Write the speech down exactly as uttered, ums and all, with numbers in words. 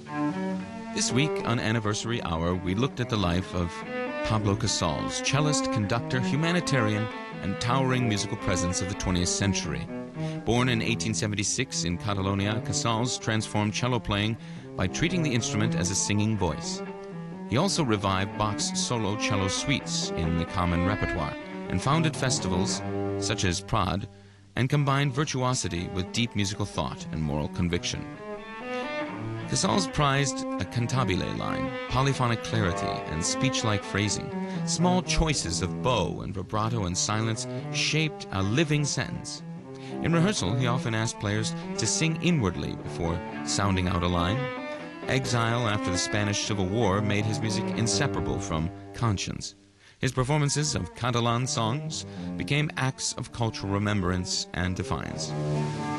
This week on Anniversary Hour, we looked at the life of Pablo Casals, cellist, conductor, humanitarian, and towering musical presence of the twentieth century. Born in eighteen seventy-six in Catalonia, Casals transformed cello playing by treating the instrument as a singing voice. He also revived Bach's solo cello suites in the common repertoire and founded festivals such as Prad, and combined virtuosity with deep musical thought and moral conviction. Casals prized a cantabile line, polyphonic clarity, and speech-like phrasing. Small choices of bow and vibrato and silence shaped a living sentence. In rehearsal, he often asked players to sing inwardly before sounding out a line. Exile after the Spanish Civil War made his music inseparable from conscience. His performances of Catalan songs became acts of cultural remembrance and defiance.